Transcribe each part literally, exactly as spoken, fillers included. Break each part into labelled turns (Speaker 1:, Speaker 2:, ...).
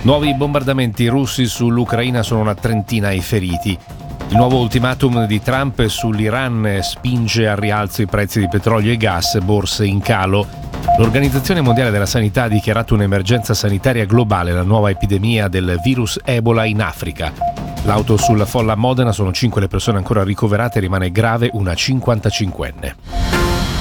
Speaker 1: Nuovi bombardamenti russi sull'Ucraina, sono una trentina i feriti. Il nuovo ultimatum di Trump sull'Iran spinge al rialzo i prezzi di petrolio e gas, borse in calo. L'Organizzazione Mondiale della Sanità ha dichiarato un'emergenza sanitaria globale, la nuova epidemia del virus Ebola in Africa. L'auto sulla folla a Modena, sono cinque le persone ancora ricoverate, rimane grave una cinquantacinquenne.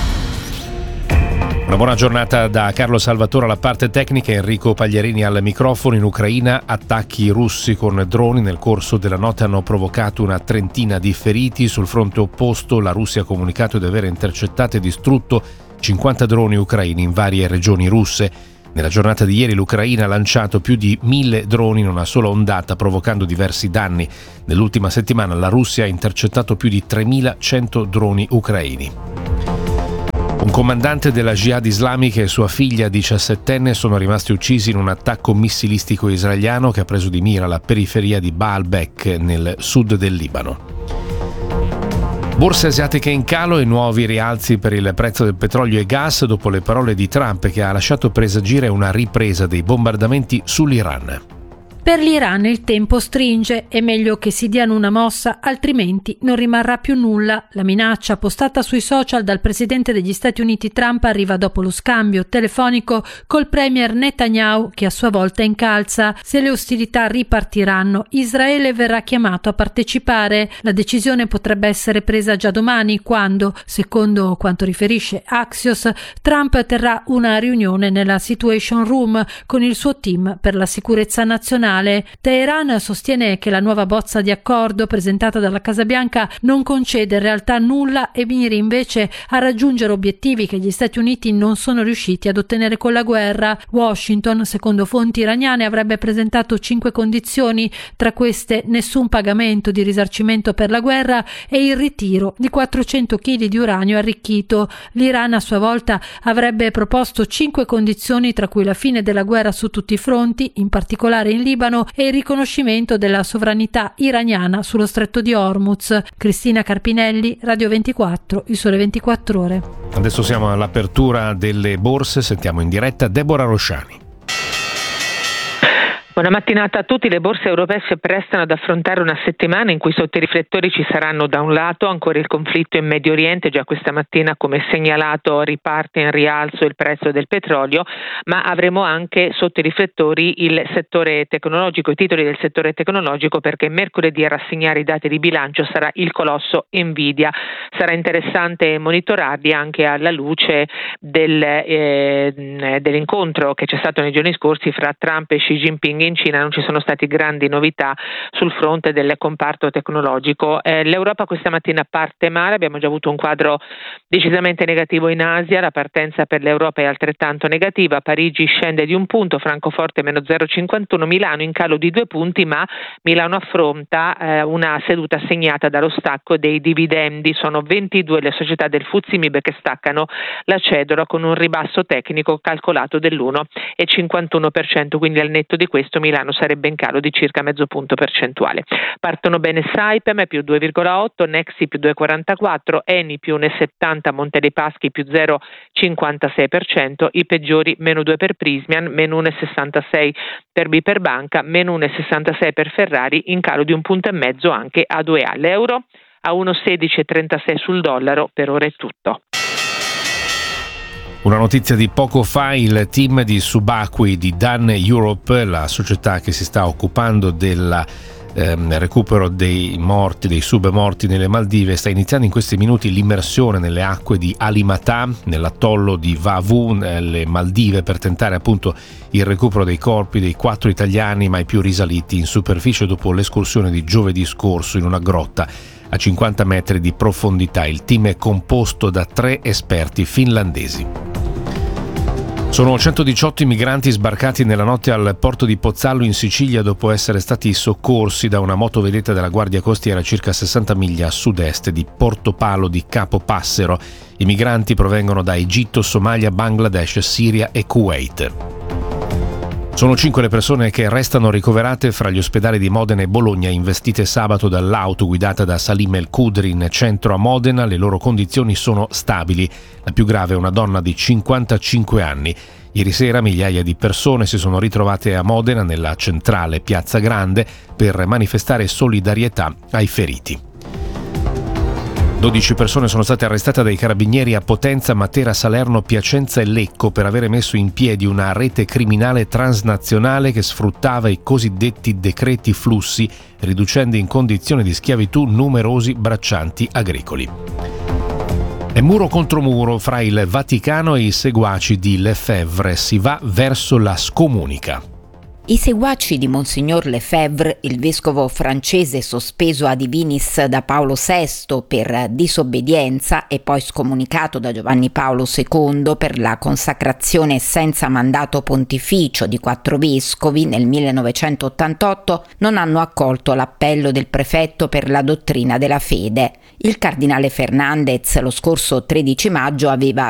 Speaker 1: Una buona giornata da Carlo Salvatore alla parte tecnica, Enrico Pagliarini al microfono. In Ucraina attacchi russi con droni nel corso della notte hanno provocato una trentina di feriti. Sul fronte opposto la Russia ha comunicato di aver intercettato e distrutto cinquanta droni ucraini in varie regioni russe. Nella giornata di ieri l'Ucraina ha lanciato più di mille droni in una sola ondata, provocando diversi danni. Nell'ultima settimana la Russia ha intercettato più di tremilacento droni ucraini. Un comandante della Jihad islamica e sua figlia diciassettenne sono rimasti uccisi in un attacco missilistico israeliano che ha preso di mira la periferia di Baalbek nel sud del Libano. Borse asiatiche in calo e nuovi rialzi per il prezzo del petrolio e gas dopo le parole di Trump, che ha lasciato presagire una ripresa dei bombardamenti sull'Iran.
Speaker 2: Per l'Iran il tempo stringe, è meglio che si diano una mossa, altrimenti non rimarrà più nulla. La minaccia postata sui social dal presidente degli Stati Uniti Trump arriva dopo lo scambio telefonico col premier Netanyahu, che a sua volta incalza: se le ostilità ripartiranno, Israele verrà chiamato a partecipare. La decisione potrebbe essere presa già domani, quando, secondo quanto riferisce Axios, Trump terrà una riunione nella Situation Room con il suo team per la sicurezza nazionale. Teheran sostiene che la nuova bozza di accordo presentata dalla Casa Bianca non concede in realtà nulla e miri invece a raggiungere obiettivi che gli Stati Uniti non sono riusciti ad ottenere con la guerra. Washington, secondo fonti iraniane, avrebbe presentato cinque condizioni, tra queste nessun pagamento di risarcimento per la guerra e il ritiro di quattrocento chili di uranio arricchito. L'Iran a sua volta avrebbe proposto cinque condizioni, tra cui la fine della guerra su tutti i fronti, in particolare in Libano, e il riconoscimento della sovranità iraniana sullo stretto di Hormuz. Cristina Carpinelli, Radio ventiquattro, Il Sole ventiquattro Ore.
Speaker 1: Adesso siamo all'apertura delle borse, sentiamo in diretta Deborah Rosciani.
Speaker 3: Buona mattinata a tutti. Le borse europee si apprestano ad affrontare una settimana in cui sotto i riflettori ci saranno da un lato ancora il conflitto in Medio Oriente, già questa mattina come segnalato riparte in rialzo il prezzo del petrolio, ma avremo anche sotto i riflettori il settore tecnologico, i titoli del settore tecnologico, perché mercoledì a rassegnare i dati di bilancio sarà il colosso Nvidia. Sarà interessante monitorarli anche alla luce del, eh, dell'incontro che c'è stato nei giorni scorsi fra Trump e Xi Jinping in Cina. Non ci sono stati grandi novità sul fronte del comparto tecnologico. Eh, L'Europa questa mattina parte male, abbiamo già avuto un quadro decisamente negativo in Asia, la partenza per l'Europa è altrettanto negativa, Parigi scende di un punto, Francoforte meno zero virgola cinquantuno, Milano in calo di due punti, ma Milano affronta eh, una seduta segnata dallo stacco dei dividendi. Sono ventidue le società del F T S E M I B che staccano la cedola con un ribasso tecnico calcolato dell'uno virgola cinquantuno per cento, quindi al netto di questo Milano sarebbe in calo di circa mezzo punto percentuale. Partono bene Saipem più due virgola otto, Nexi più due virgola quarantaquattro, Eni più uno virgola settanta, Monte dei Paschi più zero virgola cinquantasei per cento, i peggiori meno due per Prysmian, meno uno virgola sessantasei per Biper Banca, meno uno virgola sessantasei per Ferrari, in calo di un punto e mezzo anche A due A. L'euro a uno virgola sedici trentasei sul dollaro. Per ora è tutto.
Speaker 1: Una notizia di poco fa: il team di subacquei di Dan Europe, la società che si sta occupando del ehm, recupero dei morti, dei submorti nelle Maldive, sta iniziando in questi minuti l'immersione nelle acque di Alimatà, nell'atollo di Vavu, nelle Maldive, per tentare appunto il recupero dei corpi dei quattro italiani mai più risaliti in superficie dopo l'escursione di giovedì scorso in una grotta a cinquanta metri di profondità. Il team è composto da tre esperti finlandesi. Sono centodiciotto i migranti sbarcati nella notte al porto di Pozzallo in Sicilia dopo essere stati soccorsi da una motovedetta della Guardia Costiera a circa sessanta miglia a sud-est di Porto Palo di Capo Passero. I migranti provengono da Egitto, Somalia, Bangladesh, Siria e Kuwait. Sono cinque le persone che restano ricoverate fra gli ospedali di Modena e Bologna, investite sabato dall'auto guidata da Salim El Kudri in centro a Modena. Le loro condizioni sono stabili. La più grave è una donna di cinquantacinque anni. Ieri sera migliaia di persone si sono ritrovate a Modena, nella centrale Piazza Grande, per manifestare solidarietà ai feriti. dodici persone sono state arrestate dai carabinieri a Potenza, Matera, Salerno, Piacenza e Lecco per avere messo in piedi una rete criminale transnazionale che sfruttava i cosiddetti decreti flussi, riducendo in condizione di schiavitù numerosi braccianti agricoli. È muro contro muro fra il Vaticano e i seguaci di Lefebvre, si va verso la scomunica.
Speaker 4: I seguaci di Monsignor Lefebvre, il vescovo francese sospeso a divinis da Paolo sesto per disobbedienza e poi scomunicato da Giovanni Paolo secondo per la consacrazione senza mandato pontificio di quattro vescovi nel millenovecentottantotto, non hanno accolto l'appello del prefetto per la dottrina della fede. Il cardinale Fernandez lo scorso tredici maggio aveva